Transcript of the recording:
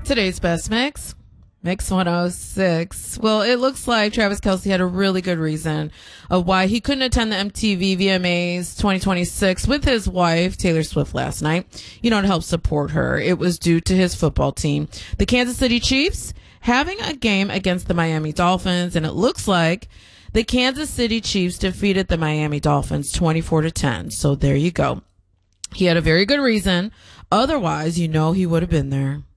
Today's best mix, Mix 106. Well, it looks like Travis Kelce had a really good reason of why he couldn't attend the MTV VMAs 2026 with his wife, Taylor Swift, last night, to help support her. It was due to his football team, the Kansas City Chiefs, having a game against the Miami Dolphins, and it looks like the Kansas City Chiefs defeated the Miami Dolphins 24-10. So there you go. He had a very good reason. Otherwise, he would have been there.